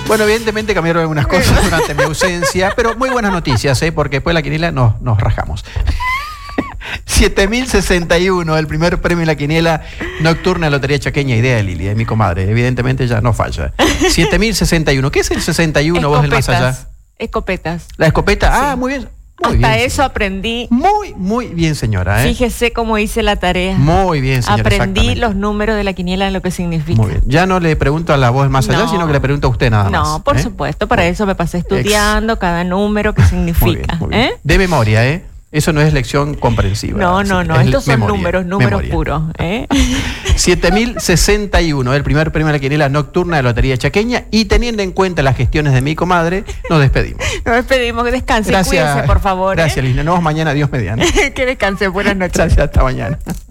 Bueno, evidentemente cambiaron algunas cosas durante mi ausencia, pero muy buenas noticias, porque después de la quiniela nos rajamos. 7.061, el primer premio en la quiniela nocturna de Lotería Chaqueña, idea de Lili, de mi comadre. Evidentemente ya no falla. 7.061. ¿Qué es el 61, vos del más allá? Escopetas. ¿La escopeta? Sí. Ah, muy bien. Muy Hasta bien, eso señora. aprendí. Muy bien, señora. Fíjese cómo hice la tarea. Muy bien, señora. Aprendí los números de la quiniela, lo que significa. Muy bien. Ya no le pregunto a la voz del más allá, sino que le pregunto a usted nada más. No, por supuesto. Para eso me pasé estudiando cada número que significa. Muy bien. De memoria, Eso no es lección comprensiva. No. Estos son números memoria. puros. 7.061, el primer premio de la quiniela nocturna de Lotería Chaqueña. Y teniendo en cuenta las gestiones de mi comadre, nos despedimos. Nos despedimos. Que descanse. Gracias, cuídense, por favor. Gracias, Lina. Nos vemos mañana. Dios mediante. Que descanse. Buenas noches. Gracias, hasta mañana.